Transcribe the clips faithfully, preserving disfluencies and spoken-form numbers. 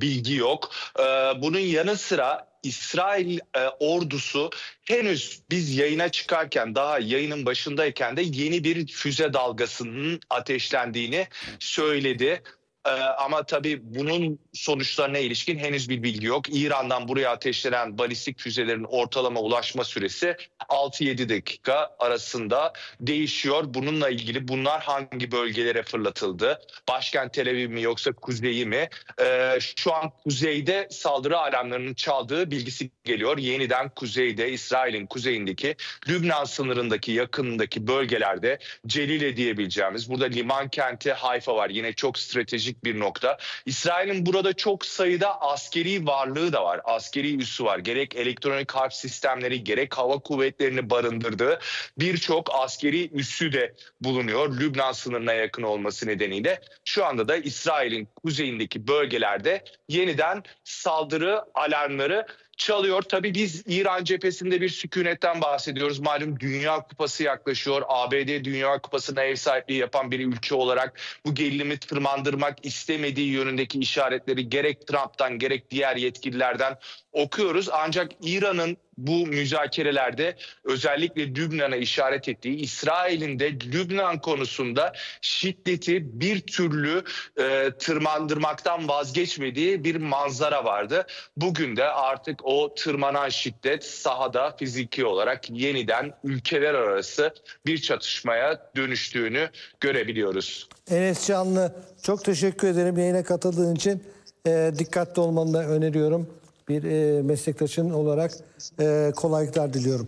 bilgi yok. Ee, bunun yanı sıra İsrail e, ordusu henüz biz yayına çıkarken, daha yayının başındayken de yeni bir füze dalgasının ateşlendiğini söyledi. Ee, ama tabii bunun sonuçlarına ilişkin henüz bir bilgi yok. İran'dan buraya ateşlenen balistik füzelerin ortalama ulaşma süresi altı yedi dakika arasında değişiyor. Bununla ilgili bunlar hangi bölgelere fırlatıldı? Başkent Tel Aviv mi yoksa kuzeyi mi? Ee, şu an kuzeyde saldırı alarmlarının çaldığı bilgisi geliyor. Yeniden kuzeyde, İsrail'in kuzeyindeki, Lübnan sınırındaki yakınındaki bölgelerde Celile diyebileceğimiz, burada liman kenti Hayfa var. Yine çok stratejik bir nokta. İsrail'in burada çok sayıda askeri varlığı da var. Askeri üssü var. Gerek elektronik harp sistemleri, gerek hava kuvvetlerini barındırdığı birçok askeri üssü de bulunuyor. Lübnan sınırına yakın olması nedeniyle şu anda da İsrail'in kuzeyindeki bölgelerde yeniden saldırı alarmları çalıyor. Tabii biz İran cephesinde bir sükunetten bahsediyoruz. Malum Dünya Kupası yaklaşıyor. A B D Dünya Kupası'na ev sahipliği yapan bir ülke olarak bu gerilimi tırmandırmak istemediği yönündeki işaretleri gerek Trump'tan gerek diğer yetkililerden okuyoruz. Ancak İran'ın bu müzakerelerde özellikle Lübnan'a işaret ettiği, İsrail'in de Lübnan konusunda şiddeti bir türlü e, tırmandırmaktan vazgeçmediği bir manzara vardı. Bugün de artık o tırmanan şiddet sahada fiziki olarak yeniden ülkeler arası bir çatışmaya dönüştüğünü görebiliyoruz. Enes Canlı, çok teşekkür ederim yayına katıldığın için. E, dikkatli olmanı da öneriyorum. Bir e, meslektaşın olarak e, kolaylıklar diliyorum.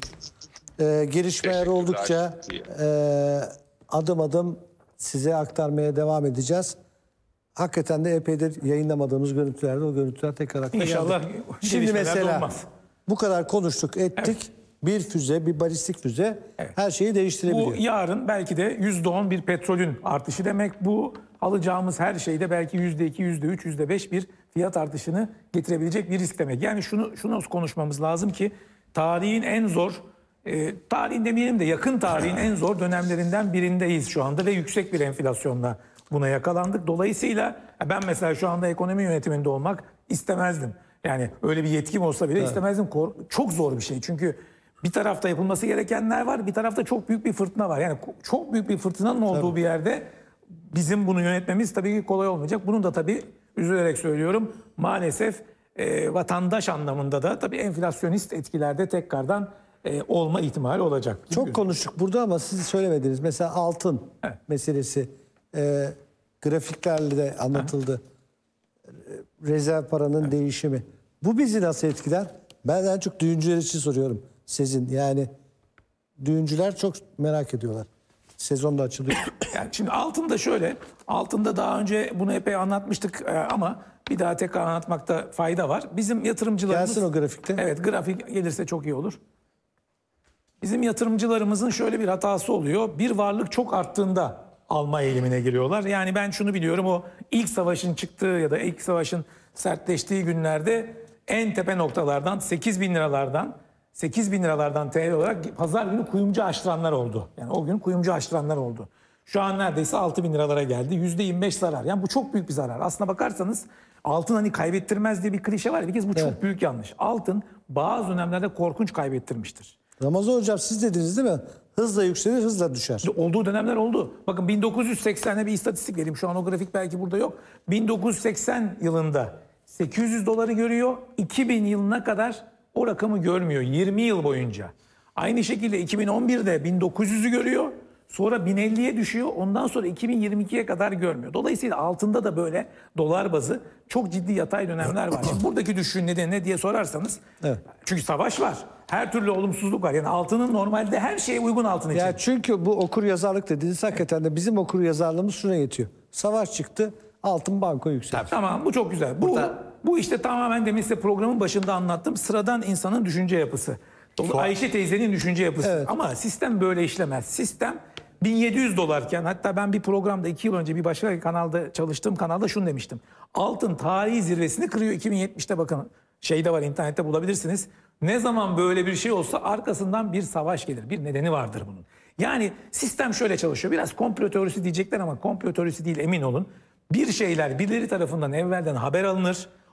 E, gelişmeler oldukça e, adım adım size aktarmaya devam edeceğiz. Hakikaten de epeydir yayınlamadığımız görüntülerde o görüntüler tekrar aktarıldı. İnşallah. Şimdi mesela olmaz. bu kadar konuştuk ettik. Evet. Bir füze, bir balistik füze evet. her şeyi değiştirebiliyor. Bu yarın belki de yüzde on bir petrolün artışı demek. Bu alacağımız her şeyde belki yüzde iki, yüzde üç, yüzde beş bir fiyat artışını getirebilecek bir risk demek. Yani şunu şunu konuşmamız lazım ki tarihin en zor, e, tarihin demeyelim de yakın tarihin en zor dönemlerinden birindeyiz şu anda ve yüksek bir enflasyonla buna yakalandık. Dolayısıyla ben mesela şu anda ekonomi yönetiminde olmak istemezdim. Yani öyle bir yetkim olsa bile evet. istemezdim. Çok zor bir şey çünkü bir tarafta yapılması gerekenler var, bir tarafta çok büyük bir fırtına var. Yani çok büyük bir fırtınanın olduğu tabii. bir yerde bizim bunu yönetmemiz tabii ki kolay olmayacak. Bunun da tabii üzülerek söylüyorum maalesef e, vatandaş anlamında da tabii enflasyonist etkilerde tekrardan e, olma ihtimali olacak. Çok Bilmiyorum. konuştuk burada ama siz söylemediniz. Mesela altın evet. meselesi e, grafiklerle de anlatıldı. Evet. Rezerv paranın evet. değişimi. Bu bizi nasıl etkiler? Ben en çok düğüncüler için soruyorum. Sizin yani düğüncüler çok merak ediyorlar. Sezon da açılıyor. Yani şimdi altında şöyle, altında daha önce bunu epey anlatmıştık ama bir daha tekrar anlatmakta fayda var. Bizim yatırımcılarımız... Gelsin o grafikte. Evet, grafik gelirse çok iyi olur. Bizim yatırımcılarımızın şöyle bir hatası oluyor. Bir varlık çok arttığında alma eğilimine giriyorlar. Yani ben şunu biliyorum, o ilk savaşın çıktığı ya da ilk savaşın sertleştiği günlerde en tepe noktalardan sekiz bin liralardan sekiz bin liralardan T L olarak pazar günü kuyumcu açtıranlar oldu. Yani o gün kuyumcu açtıranlar oldu. Şu an neredeyse altı bin liralara geldi. yüzde yirmi beş zarar. Yani bu çok büyük bir zarar. Aslına bakarsanız altın hani kaybettirmez diye bir klişe var. Bir kez bu evet. çok büyük yanlış. Altın bazı dönemlerde korkunç kaybettirmiştir. Ramazan Hocam siz dediniz değil mi? Hızla yükselir, hızla düşer. Olduğu dönemler oldu. Bakın bin dokuz yüz seksende bir istatistik vereyim. Şu an o grafik belki burada yok. bin dokuz yüz seksen yılında sekiz yüz doları görüyor. iki bin yılına kadar o rakamı görmüyor yirmi yıl boyunca. Aynı şekilde iki bin on birde bin dokuz yüzü görüyor. Sonra bin elliye düşüyor. Ondan sonra iki bin yirmi ikiye kadar görmüyor. Dolayısıyla altında da böyle dolar bazı çok ciddi yatay dönemler var. Şimdi buradaki düşüşün nedeni ne diye sorarsanız. Evet. Çünkü savaş var. Her türlü olumsuzluk var. Yani altının normalde her şeye uygun altın için. Ya çünkü bu okur yazarlık dediğiniz hakikaten de bizim okur yazarlığımız şuna yetiyor. Savaş çıktı, altın banko yükseldi. Tamam, bu çok güzel. Bu, Burada... bu işte tamamen demin size programın başında anlattım. Sıradan insanın düşünce yapısı. Şu Ayşe teyzenin düşünce yapısı. Evet. Ama sistem böyle işlemez. Sistem bin yedi yüz dolarken, hatta ben bir programda iki yıl önce bir başka kanalda çalıştığım kanalda şunu demiştim. Altın tarihi zirvesini kırıyor iki bin yetmişte, bakın şeyde var, internette bulabilirsiniz. Ne zaman böyle bir şey olsa arkasından bir savaş gelir. Bir nedeni vardır bunun. Yani sistem şöyle çalışıyor. Biraz komplo teorisi diyecekler ama komplo teorisi değil, emin olun. Bir şeyler birileri tarafından evvelden haber alınır.